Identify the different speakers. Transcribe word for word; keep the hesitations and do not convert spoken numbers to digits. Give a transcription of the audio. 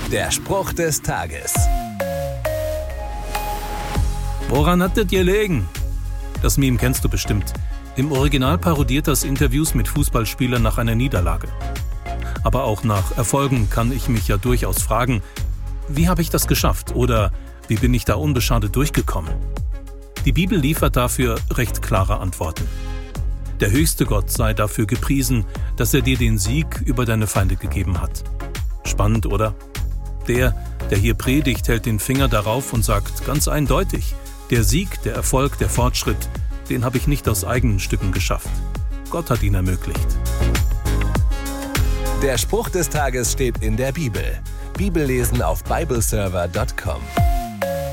Speaker 1: Der Spruch des Tages.
Speaker 2: Woran hat das gelegen? Das Meme kennst du bestimmt. Im Original parodiert das Interviews mit Fußballspielern nach einer Niederlage. Aber auch nach Erfolgen kann ich mich ja durchaus fragen, wie habe ich das geschafft oder wie bin ich da unbeschadet durchgekommen? Die Bibel liefert dafür recht klare Antworten. Der höchste Gott sei dafür gepriesen, dass er dir den Sieg über deine Feinde gegeben hat. Spannend, oder? Der, der hier predigt, hält den Finger darauf und sagt ganz eindeutig, der Sieg, der Erfolg, der Fortschritt, den habe ich nicht aus eigenen Stücken geschafft. Gott hat ihn ermöglicht.
Speaker 1: Der Spruch des Tages steht in der Bibel. Bibellesen auf bibleserver punkt com.